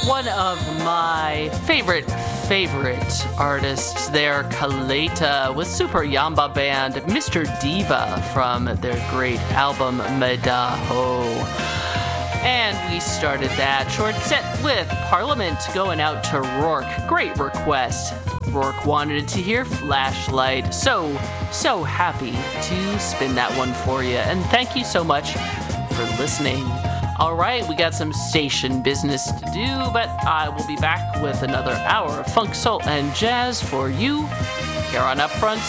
one of my favorite artists there, Kaleta, with Super Yamba Band, Mr. Diva, from their great album, Medaho. And we started that short set with Parliament going out to Rourke. Great request. Rourke wanted to hear Flashlight. So happy to spin that one for you. And thank you so much for listening. All right, we got some station business to do, but I will be back with another hour of funk, soul, and jazz for you here on Upfront